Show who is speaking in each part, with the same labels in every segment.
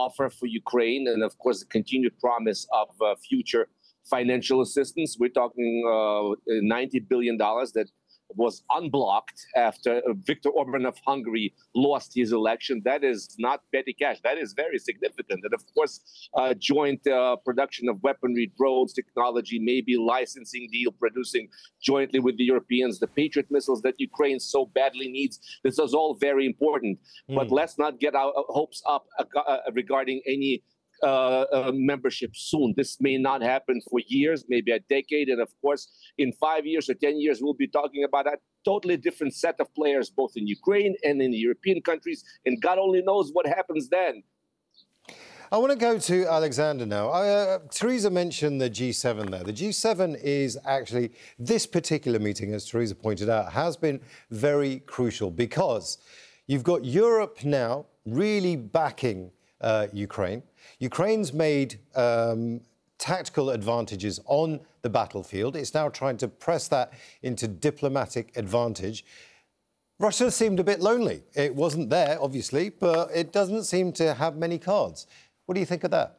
Speaker 1: offer for Ukraine, and of course, the continued promise of future financial assistance. We're talking $90 billion that was unblocked after Viktor Orban of Hungary lost his election. That is not petty cash. That is very significant. And of course, joint production of weaponry, drones, technology, maybe licensing deal producing jointly with the Europeans, the Patriot missiles that Ukraine so badly needs. This is all very important. But let's not get our hopes up regarding any membership soon. This may not happen for years, maybe a decade. And of course, in 5 years or 10 years, we'll be talking about a totally different set of players, both in Ukraine and in the European countries. And God only knows what happens then.
Speaker 2: I want to go to Alexander now. Teresa mentioned the G7 there. The G7 is actually, this particular meeting, as Teresa pointed out, has been very crucial because you've got Europe now really backing Ukraine. Ukraine's made tactical advantages on the battlefield. It's now trying to press that into diplomatic advantage. Russia seemed a bit lonely. It wasn't there, obviously, but it doesn't seem to have many cards. What do you think of that?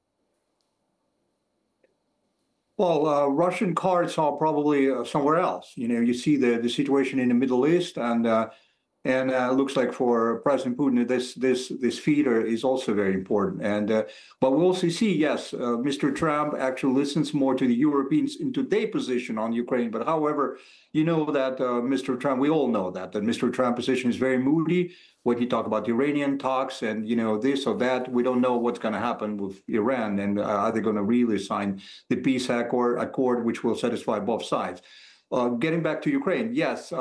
Speaker 3: Well, Russian cards are probably somewhere else. You know, you see the situation in the Middle East, and it looks like for President Putin, this feeder is also very important. But we also see, yes, Mr. Trump actually listens more to the Europeans into their position on Ukraine. But however, you know that Mr. Trump, we all know that Mr. Trump's position is very moody when he talks about Iranian talks and, you know, this or that. We don't know what's going to happen with Iran, and are they going to really sign the peace accord, which will satisfy both sides. Getting back to Ukraine, yes,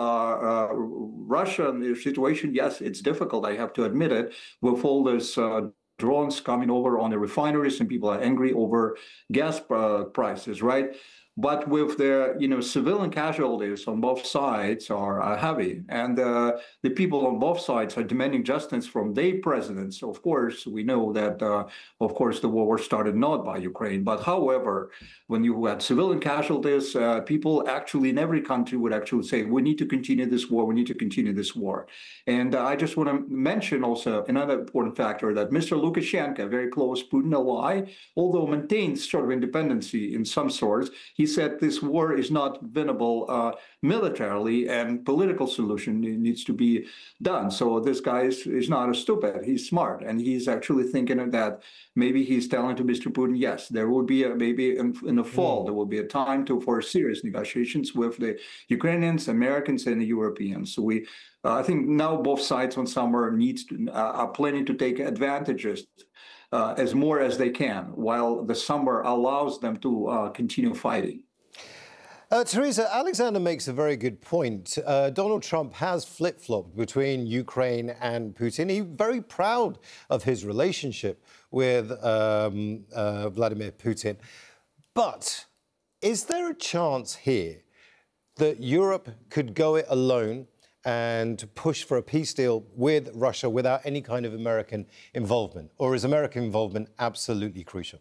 Speaker 3: Russian situation, yes, it's difficult, I have to admit it, with all this drones coming over on the refineries and people are angry over gas prices, right? But with the, you know, civilian casualties on both sides are heavy, and the people on both sides are demanding justice from their presidents. Of course, we know that, of course, the war started not by Ukraine. But however, when you had civilian casualties, people actually in every country would actually say, we need to continue this war, we need to continue this war. And I just want to mention also another important factor that Mr. Lukashenko, very close Putin ally, although maintains sort of independency in some sorts, he said this war is not winnable militarily, and political solution needs to be done. So this guy is not a stupid, he's smart, and he's actually thinking of that. Maybe he's telling to Mr. Putin, yes, there will be maybe in the fall, there will be a time for serious negotiations with the Ukrainians, Americans, and the Europeans. So I think now both sides on summer are planning to take advantages as more as they can, while the summer allows them to continue fighting.
Speaker 2: Teresa, Alexander makes a very good point. Donald Trump has flip-flopped between Ukraine and Putin. He's very proud of his relationship with Vladimir Putin. But is there a chance here that Europe could go it alone and push for a peace deal with Russia without any kind of American involvement? Or is American involvement absolutely crucial?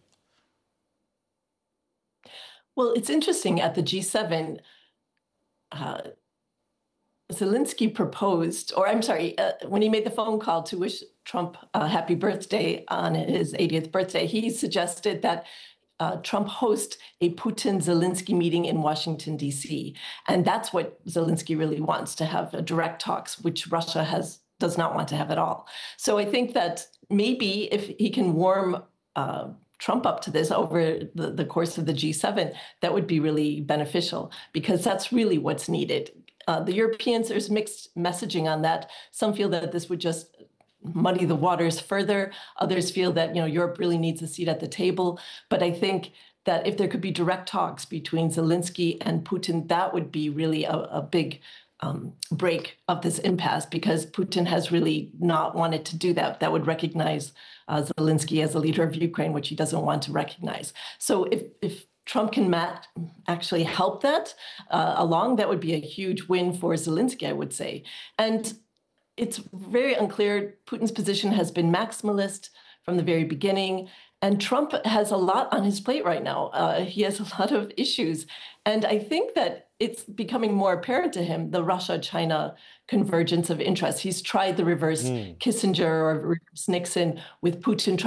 Speaker 4: Well, it's interesting, at the G7, Zelensky proposed, or I'm sorry, when he made the phone call to wish Trump a happy birthday on his 80th birthday, he suggested that Trump host a Putin-Zelensky meeting in Washington, D.C. And that's what Zelensky really wants, to have direct talks, which Russia does not want to have at all. So I think that maybe if he can warm Trump up to this over the course of the G7, that would be really beneficial, because that's really what's needed. The Europeans, there's mixed messaging on that. Some feel that this would just muddy the waters further. Others feel that, you know, Europe really needs a seat at the table. But I think that if there could be direct talks between Zelensky and Putin, that would be really a big break of this impasse, because Putin has really not wanted to do that. That would recognize Zelensky as a leader of Ukraine, which he doesn't want to recognize. So if Trump can actually help that along, that would be a huge win for Zelensky, I would say. And it's very unclear. Putin's position has been maximalist from the very beginning. And Trump has a lot on his plate right now. He has a lot of issues. And I think that it's becoming more apparent to him, the Russia-China convergence of interests. He's tried the reverse Kissinger or reverse Nixon with Putin